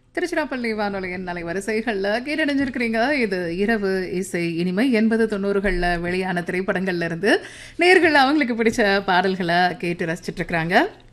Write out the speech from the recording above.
திருச்சிராப்பள்ளி வானொலியின் அலைவரிசைகள்ல கேட்டடைஞ்சிருக்கிறீங்க. இது இரவு இசை இனிமை 80, 90களில் வெளியான திரைப்படங்கள்ல இருந்து நேயர்கள் அவங்களுக்கு பிடிச்ச பாடல்களை கேட்டு ரசிச்சிட்டு இருக்கிறாங்க.